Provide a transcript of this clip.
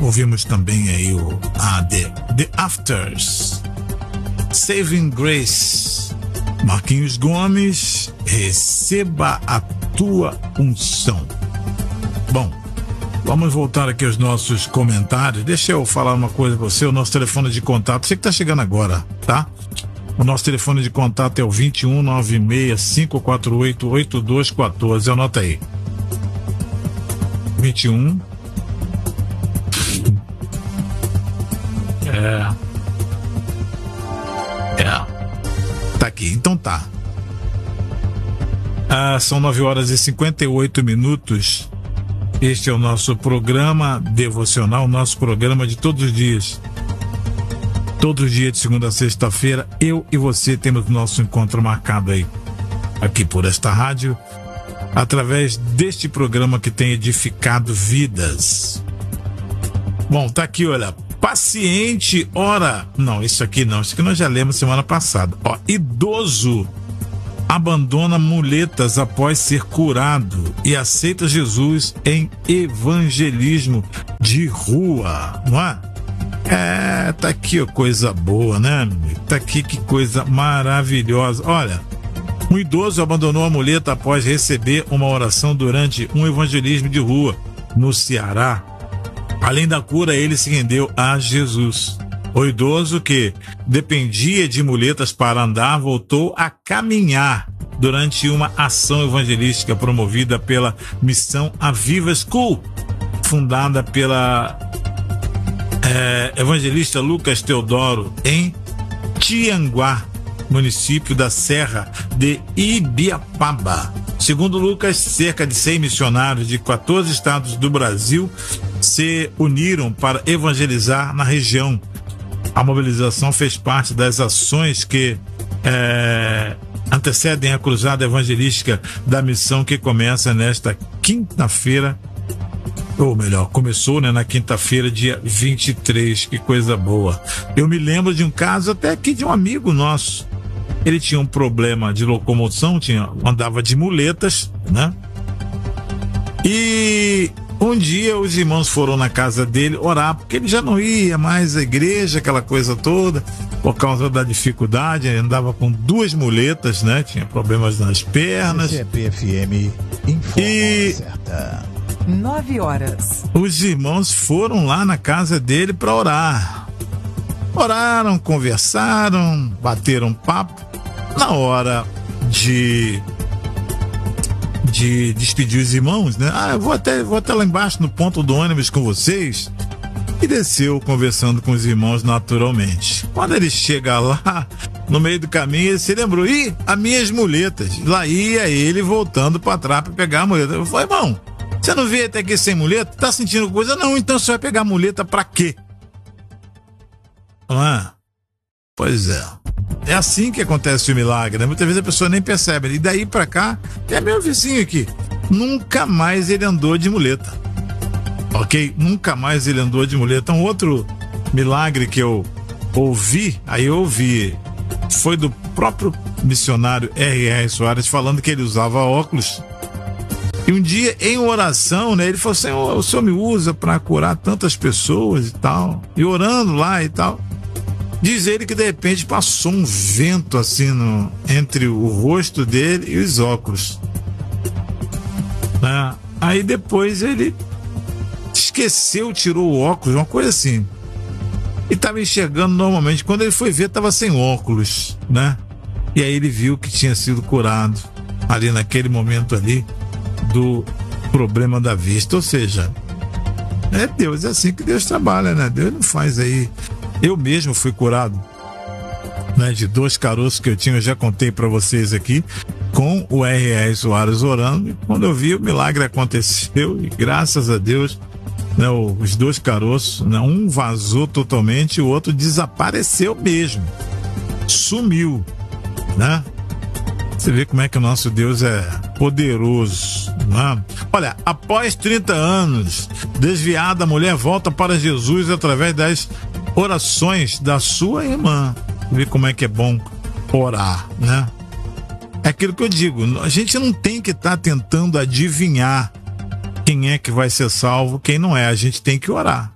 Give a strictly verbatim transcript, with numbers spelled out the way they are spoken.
Ouvimos também aí o a The, The Afters, Saving Grace. Marquinhos Gomes, receba a tua unção. Bom, vamos voltar aqui aos nossos comentários. Deixa eu falar uma coisa pra você. O nosso telefone de contato, você que tá chegando agora, tá? O nosso telefone de contato é o vinte e um, nove seis, cinco quatro oito, oito dois um quatro. Anota aí. vinte e um. É. É. Tá aqui. Então tá. Ah, são nove horas e cinquenta e oito minutos. Este é o nosso programa devocional, nosso programa de todos os dias. Todos os dias, de segunda a sexta-feira, eu e você temos nosso encontro marcado aí, aqui por esta rádio, através deste programa que tem edificado vidas. Bom, tá aqui, olha, paciente, ora... Não, isso aqui não, isso aqui nós já lemos semana passada. Ó, idoso abandona muletas após ser curado e aceita Jesus em evangelismo de rua, não é? É, tá aqui, ó, coisa boa, né? Tá aqui, que coisa maravilhosa. Olha, um idoso abandonou a muleta após receber uma oração durante um evangelismo de rua no Ceará. Além da cura, ele se rendeu a Jesus. O idoso, que dependia de muletas para andar, voltou a caminhar durante uma ação evangelística promovida pela Missão Aviva School, fundada pela é, evangelista Lucas Teodoro, em Tianguá, município da Serra de Ibiapaba. Segundo Lucas, cerca de cem missionários de quatorze estados do Brasil se uniram para evangelizar na região. A mobilização fez parte das ações que é, antecedem a cruzada evangelística da missão, que começa nesta quinta-feira, ou melhor, começou, né, na quinta-feira, dia vinte e três. Que coisa boa. Eu me lembro de um caso até aqui de um amigo nosso. Ele tinha um problema de locomoção, tinha, andava de muletas, né? E um dia os irmãos foram na casa dele orar, porque ele já não ia mais à igreja, aquela coisa toda, por causa da dificuldade. Ele andava com duas muletas, né? Tinha problemas nas pernas. C P F M informa e certa. Nove horas. Os irmãos foram lá na casa dele para orar. Oraram, conversaram, bateram papo. Na hora de de despedir os irmãos, né? Ah, eu vou até, vou até lá embaixo no ponto do ônibus com vocês. E desceu conversando com os irmãos naturalmente. Quando ele chega lá, no meio do caminho, ele se lembrou: ih, as minhas muletas. Lá ia ele voltando para trás para pegar a muleta. Eu falei: irmão, você não veio até aqui sem muleta? Tá sentindo coisa? Não, então você vai pegar a muleta pra quê? Ah, pois é. É assim que acontece o milagre, né? Muitas vezes a pessoa nem percebe. E daí pra cá, é meu vizinho aqui. Nunca mais ele andou de muleta. Ok? Nunca mais ele andou de muleta. Um outro milagre que eu ouvi, aí eu ouvi, foi do próprio missionário R R Soares, falando que ele usava óculos. E um dia, em oração, né, ele falou: Senhor, o Senhor me usa para curar tantas pessoas e tal. E orando lá e tal. Diz ele que de repente passou um vento assim no, entre o rosto dele e os óculos. Né? Aí depois ele esqueceu, tirou o óculos, uma coisa assim. E estava enxergando normalmente. Quando ele foi ver, estava sem óculos, né? E aí ele viu que tinha sido curado ali naquele momento ali do problema da vista. Ou seja, é Deus, é assim que Deus trabalha, né? Deus não faz aí. Eu mesmo fui curado, né, de dois caroços que eu tinha, eu já contei para vocês aqui, com o R R Soares orando. E quando eu vi, o milagre aconteceu e graças a Deus, né, os dois caroços, né, um vazou totalmente e o outro desapareceu mesmo, sumiu, né? Você vê como é que o nosso Deus é poderoso, né? Olha, após trinta anos, desviada, a mulher volta para Jesus através das orações da sua irmã. Vê como é que é bom orar, né? É aquilo que eu digo, a gente não tem que estar tá tentando adivinhar quem é que vai ser salvo, quem não é. A gente tem que orar.